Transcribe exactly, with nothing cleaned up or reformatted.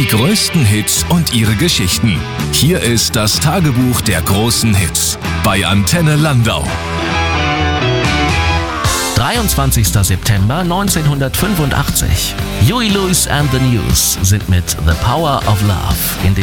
Die größten Hits und ihre Geschichten. Hier ist das Tagebuch der großen Hits bei Antenne Landau. dreiundzwanzigster September neunzehnhundertfünfundachtzig. Huey Lewis and the News sind mit The Power of Love in den